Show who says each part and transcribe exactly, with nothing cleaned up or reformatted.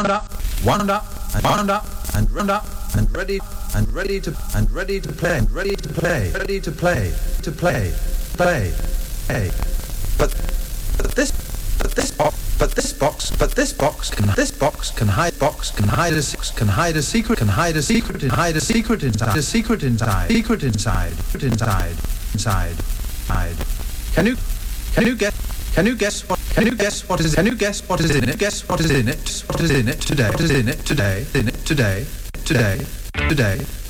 Speaker 1: wound up, wound up, and wound up, and wound up, and ready, and ready to, and ready to play, and ready to play, ready to play, to play, play, play. But, but this, but this box, but this box, but this box can, this box can hide, box can hide a, can hide a secret, can hide a secret, hide a secret inside, a secret inside, secret inside, inside, inside, inside. Can you, can you get? Can you guess what? Can you guess what is? Can you guess what is in it? Guess what is in it? What is in it today? What is in it today? In it today? Today? Today?